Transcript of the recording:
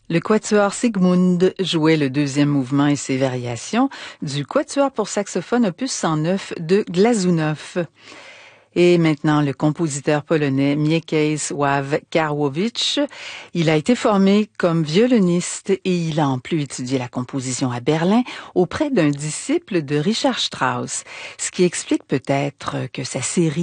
Le quatuor Sigmund jouait le deuxième mouvement et ses variations du quatuor pour saxophone opus 109 de Glazunov. Et maintenant, le compositeur polonais Mieczysław Karłowicz. Il a été formé comme violoniste et il a en plus étudié la composition à Berlin auprès d'un disciple de Richard Strauss, ce qui explique peut-être que sa série